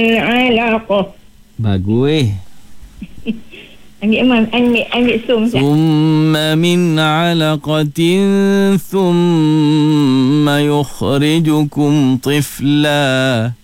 alaqah. Bagus. Ambil sum. ثم من علقة ثم يخرجكم طفلا